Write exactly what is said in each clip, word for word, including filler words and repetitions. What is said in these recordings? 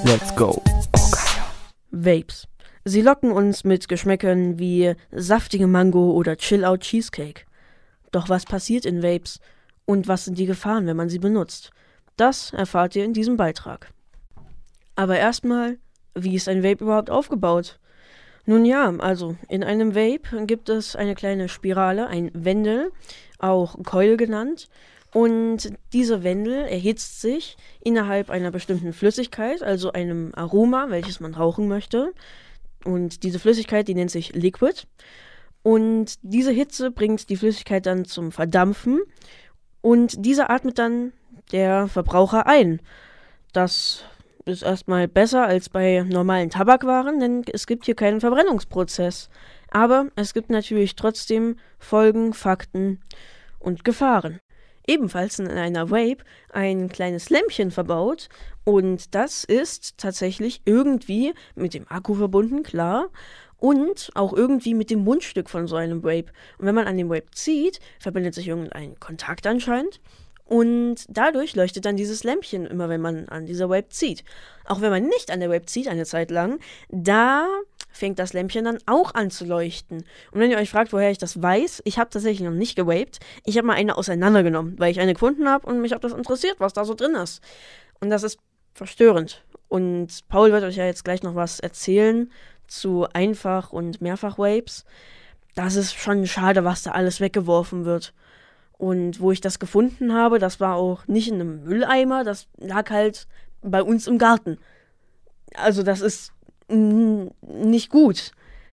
Let's go. Vapes. Sie locken uns mit Geschmäckern wie saftige Mango oder Chill-Out Cheesecake. Doch was passiert in Vapes und was sind die Gefahren, wenn man sie benutzt? Das erfahrt ihr in diesem Beitrag. Aber erstmal, wie ist ein Vape überhaupt aufgebaut? Nun ja, also in einem Vape gibt es eine kleine Spirale, ein Wendel, auch Coil genannt. Und diese Wendel erhitzt sich innerhalb einer bestimmten Flüssigkeit, also einem Aroma, welches man rauchen möchte. Und diese Flüssigkeit, die nennt sich Liquid. Und diese Hitze bringt die Flüssigkeit dann zum Verdampfen. Und diese atmet dann der Verbraucher ein. Das ist erstmal besser als bei normalen Tabakwaren, denn es gibt hier keinen Verbrennungsprozess. Aber es gibt natürlich trotzdem Folgen, Fakten und Gefahren. Ebenfalls in einer Vape ein kleines Lämpchen verbaut und das ist tatsächlich irgendwie mit dem Akku verbunden, klar, und auch irgendwie mit dem Mundstück von so einem Vape. Und wenn man an dem Vape zieht, verbindet sich irgendein Kontakt anscheinend und dadurch leuchtet dann dieses Lämpchen immer, wenn man an dieser Vape zieht. Auch wenn man nicht an der Vape zieht eine Zeit lang, da fängt das Lämpchen dann auch an zu leuchten. Und wenn ihr euch fragt, woher ich das weiß, ich habe tatsächlich noch nicht gewaped. Ich habe mal eine auseinandergenommen, weil ich eine gefunden habe und mich hat das interessiert, was da so drin ist. Und das ist verstörend. Und Paul wird euch ja jetzt gleich noch was erzählen zu Einfach- und Mehrfach-Vapes. Das ist schon schade, was da alles weggeworfen wird. Und wo ich das gefunden habe, das war auch nicht in einem Mülleimer, das lag halt bei uns im Garten. Also das ist n- nicht gut.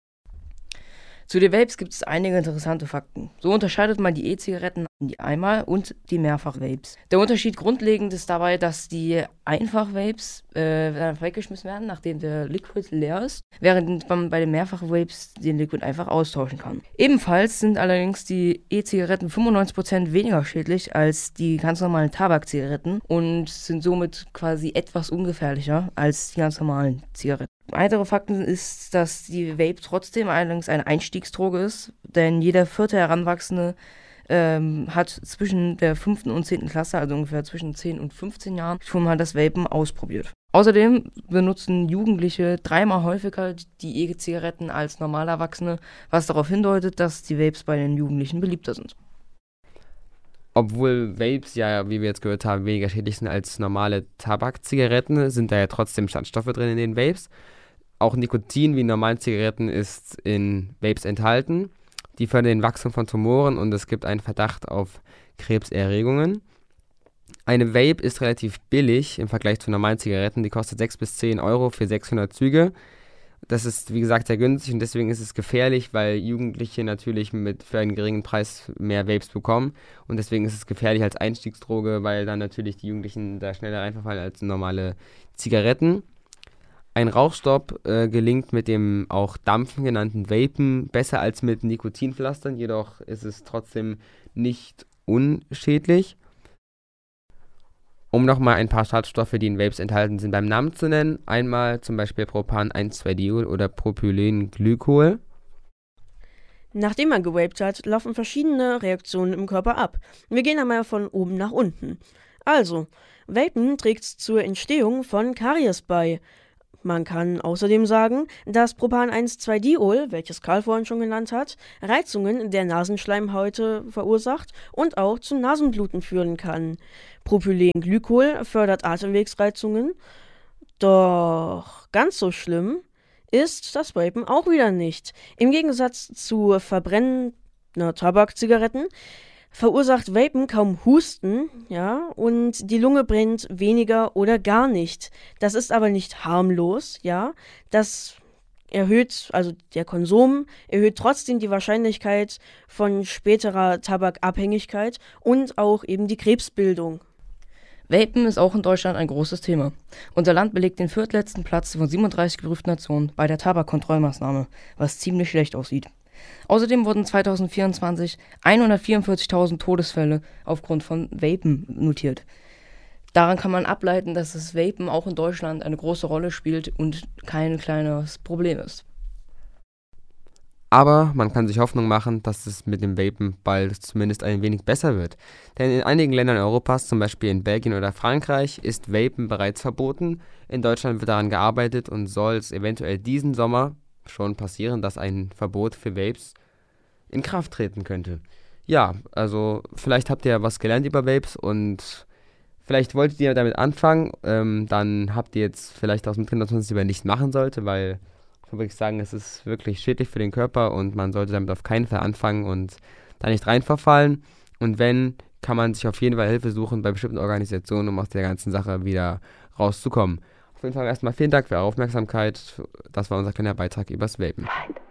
Zu den Vapes gibt es einige interessante Fakten. So unterscheidet man die E-Zigaretten in die Einmal- und die Mehrfach-Vapes. Der Unterschied grundlegend ist dabei, dass die Einfach-Vapes äh, weggeschmissen werden, nachdem der Liquid leer ist, während man bei den Mehrfach-Vapes den Liquid einfach austauschen kann. Ebenfalls sind allerdings die E-Zigaretten fünfundneunzig Prozent weniger schädlich als die ganz normalen Tabakzigaretten und sind somit quasi etwas ungefährlicher als die ganz normalen Zigaretten. Weitere Fakten ist, dass die Vape trotzdem allerdings eine Einstiegsdroge ist, denn jeder vierte Heranwachsende ähm, hat zwischen der fünften und zehnten Klasse, also ungefähr zwischen zehn und fünfzehn Jahren, schon mal das Vapen ausprobiert. Außerdem benutzen Jugendliche dreimal häufiger die E-Zigaretten als normale Erwachsene, was darauf hindeutet, dass die Vapes bei den Jugendlichen beliebter sind. Obwohl Vapes ja, wie wir jetzt gehört haben, weniger schädlich sind als normale Tabakzigaretten, sind da ja trotzdem Schadstoffe drin in den Vapes. Auch Nikotin wie in normalen Zigaretten ist in Vapes enthalten. Die fördern den Wachstum von Tumoren und es gibt einen Verdacht auf Krebserregungen. Eine Vape ist relativ billig im Vergleich zu normalen Zigaretten. Die kostet sechs bis zehn Euro für sechshundert Züge. Das ist, wie gesagt, sehr günstig und deswegen ist es gefährlich, weil Jugendliche natürlich mit für einen geringen Preis mehr Vapes bekommen. Und deswegen ist es gefährlich als Einstiegsdroge, weil dann natürlich die Jugendlichen da schneller reinverfallen als normale Zigaretten. Ein Rauchstopp äh, gelingt mit dem auch Dampfen genannten Vapen besser als mit Nikotinpflastern, jedoch ist es trotzdem nicht unschädlich. Um nochmal ein paar Schadstoffe, die in Vapes enthalten sind, beim Namen zu nennen. Einmal zum Beispiel Propan eins zwei Diol oder Propylenglykol. Nachdem man gewaped hat, laufen verschiedene Reaktionen im Körper ab. Wir gehen einmal von oben nach unten. Also, Vapen trägt zur Entstehung von Karies bei. Man kann außerdem sagen, dass Propan eins zwei Diol, welches Karl vorhin schon genannt hat, Reizungen der Nasenschleimhäute verursacht und auch zu Nasenbluten führen kann. Propylenglykol fördert Atemwegsreizungen, doch ganz so schlimm ist das Vapen auch wieder nicht. Im Gegensatz zu verbrennender Tabakzigaretten verursacht Vapen kaum Husten, ja, und die Lunge brennt weniger oder gar nicht. Das ist aber nicht harmlos, ja. Das erhöht, also der Konsum erhöht trotzdem die Wahrscheinlichkeit von späterer Tabakabhängigkeit und auch eben die Krebsbildung. Vapen ist auch in Deutschland ein großes Thema. Unser Land belegt den viertletzten Platz von siebenunddreißig geprüften Nationen bei der Tabakkontrollmaßnahme, was ziemlich schlecht aussieht. Außerdem wurden zweitausendvierundzwanzig hundertvierundvierzigtausend Todesfälle aufgrund von Vapen notiert. Daran kann man ableiten, dass das Vapen auch in Deutschland eine große Rolle spielt und kein kleines Problem ist. Aber man kann sich Hoffnung machen, dass es mit dem Vapen bald zumindest ein wenig besser wird. Denn in einigen Ländern Europas, zum Beispiel in Belgien oder Frankreich, ist Vapen bereits verboten. In Deutschland wird daran gearbeitet und soll es eventuell diesen Sommer schon passieren, dass ein Verbot für Vapes in Kraft treten könnte. Ja, also vielleicht habt ihr ja was gelernt über Vapes und vielleicht wolltet ihr damit anfangen. Ähm, dann habt ihr jetzt vielleicht auch mitgenommen, dass man es lieber nicht machen sollte, weil würde ich sagen, es ist wirklich schädlich für den Körper und man sollte damit auf keinen Fall anfangen und da nicht rein verfallen. Und wenn, kann man sich auf jeden Fall Hilfe suchen bei bestimmten Organisationen, um aus der ganzen Sache wieder rauszukommen. Auf jeden Fall erstmal vielen Dank für eure Aufmerksamkeit. Das war unser kleiner Beitrag übers Vapen.